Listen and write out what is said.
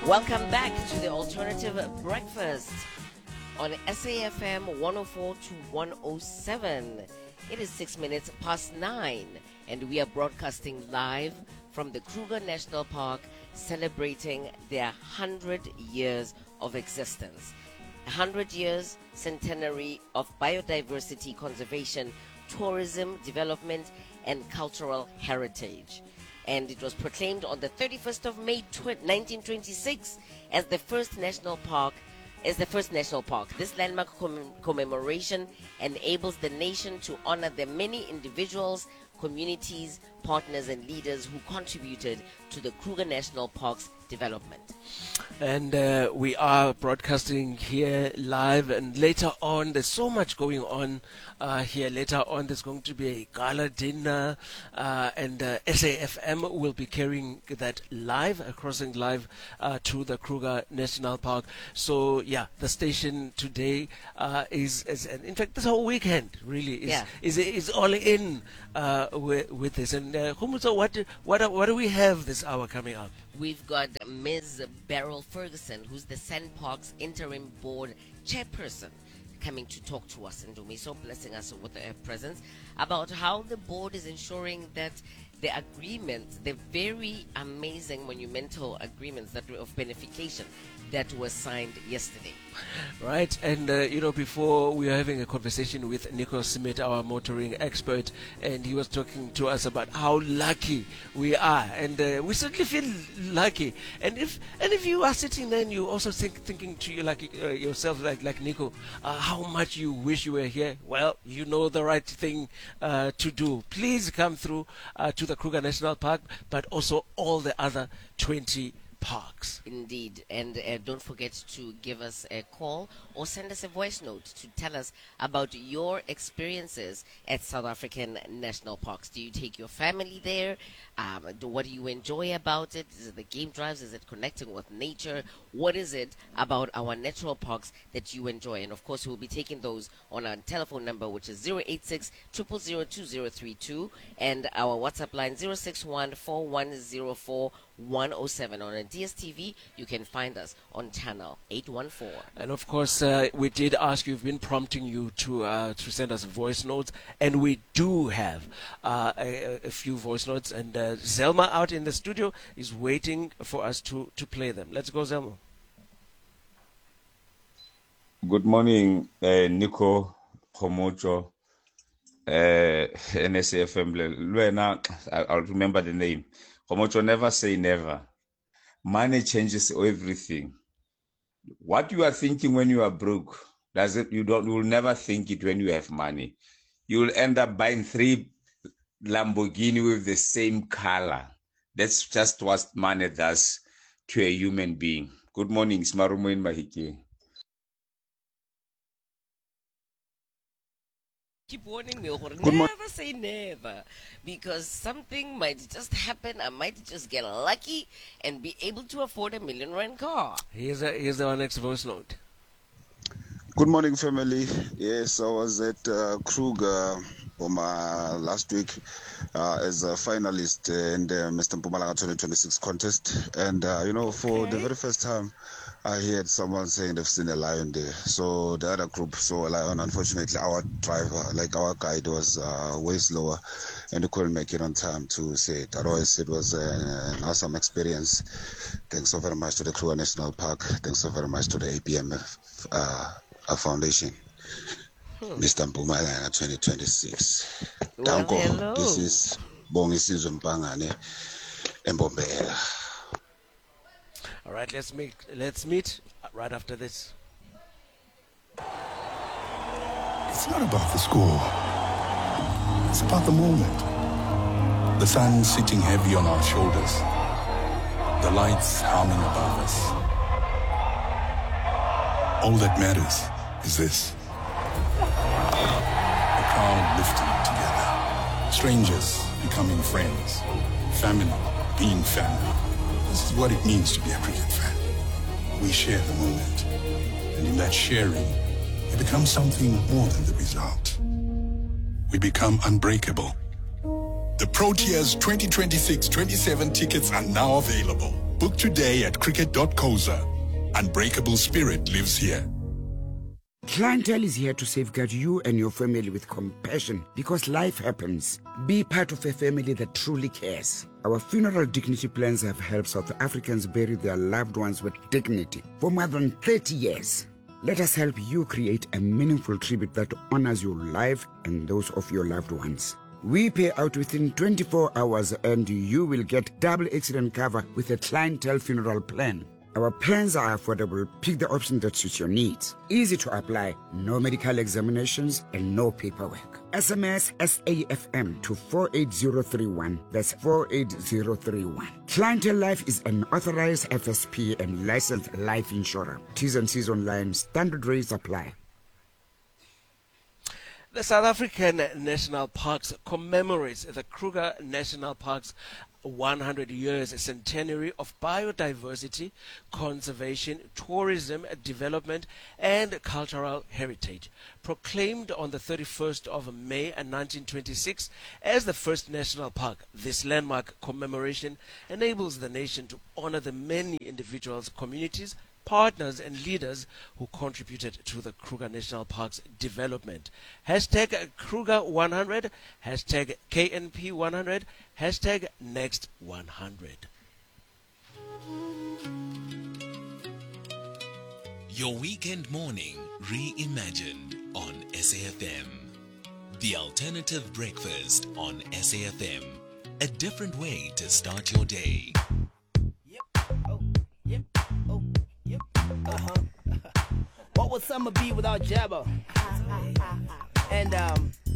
Welcome back to the Alternative Breakfast on SAFM 104 to 107. It is 6 minutes past 9, and we are broadcasting live from the Kruger National Park, celebrating their 100 years of existence. 100 years centenary of biodiversity conservation, tourism development, and cultural heritage. And it was proclaimed on the 31st of May 1926 as the first national park. This landmark commemoration enables the nation to honor the many individuals, communities, partners, and leaders who contributed to the Kruger National Park's development. And we are broadcasting here live, and later on there's so much going on here. Later on there's going to be a gala dinner, and SAFM will be carrying that live, crossing live to the Kruger National Park. So yeah, the station today is in fact this whole weekend really is all in with this. And Khumuzo, what do we have this hour coming up? We've got Ms. Beryl Ferguson, who's the SANParks Interim Board Chairperson, coming to talk to us, and Dumiso blessing us with her presence, about how the board is ensuring that the agreements, the very amazing monumental agreements that were of beneficiation that were signed yesterday. Right, and before we were having a conversation with Nico Smith, our motoring expert, and he was talking to us about how lucky we are, and we certainly feel lucky. And if you are sitting there and you also thinking to you yourself like Nico, how much you wish you were here, well, you know the right thing to do. Please come through to the Kruger National Park, but also all the other 20 parks. Indeed. And don't forget to give us a call or send us a voice note to tell us about your experiences at South African national parks. Do you take your family there? What do you enjoy about it? Is it the game drives? Is it connecting with nature? What is it about our natural parks that you enjoy? And of course, we'll be taking those on our telephone number, which is 086 000 2032, and our WhatsApp line 061 4104 107. On a DSTV, you can find us on channel 814. And of course, we did ask you, we've been prompting you to send us voice notes, and we do have a few voice notes, and Zelma out in the studio is waiting for us to play them. Let's go, Zelma. Good morning, Nico, Khomocho, NSAFM. I'll remember the name. Khomocho, never say never. Money changes everything. What you are thinking when you are broke, you will never think it when you have money. You will end up buying 3 Lamborghini with the same color. That's just what money does to a human being. Good morning, Smarumo in Mahiki. Keep warning me, never say never, because something might just happen. I might just get lucky and be able to afford a R1 million car. Here's our next voice note. Good morning, family. Yes, I was at Kruger for my last week as a finalist in the Mr. Mpumalanga 2026 contest. And, for the very first time, I heard someone saying they've seen a lion there. So the other group saw a lion. Unfortunately, our driver, our guide, was way slower and he couldn't make it on time to say it. Otherwise, it was an awesome experience. Thanks so very much to the Kruger National Park. Thanks so very much to the APMF Foundation. Mr. Mpumalanga 2026. Well, hello. This is Bongisizwe Mpangane Mbombela. All right, let's meet right after this. It's not about the score. It's about the moment. The sun sitting heavy on our shoulders. The lights humming above us. All that matters is this. A crowd lifting together. Strangers becoming friends. Family being family. This is what it means to be a cricket fan. We share the moment. And in that sharing, it becomes something more than the result. We become unbreakable. The Proteas 2026-27 tickets are now available. Book today at cricket.coza. Unbreakable spirit lives here. Clientele is here to safeguard you and your family with compassion because life happens. Be part of a family that truly cares. Our funeral dignity plans have helped South Africans bury their loved ones with dignity for more than 30 years. Let us help you create a meaningful tribute that honors your life and those of your loved ones. We pay out within 24 hours and you will get double accident cover with a clientele funeral plan. Our plans are affordable. Pick the option that suits your needs. Easy to apply, no medical examinations, and no paperwork. SMS SAFM to 48031. That's 48031. Clientele Life is an authorized FSP and licensed life insurer. T's and C's online. Standard rates apply. The South African National Parks commemorates the Kruger National Park's 100 years centenary of biodiversity, conservation, tourism, development, and cultural heritage. Proclaimed on the 31st of May 1926 as the first national park, this landmark commemoration enables the nation to honor the many individuals, communities, partners and leaders who contributed to the Kruger National Park's development. Hashtag Kruger 100, hashtag KNP 100, hashtag Next 100. Your weekend morning reimagined on SAFM. The alternative breakfast on SAFM. A different way to start your day. What would summer be without Jabba? And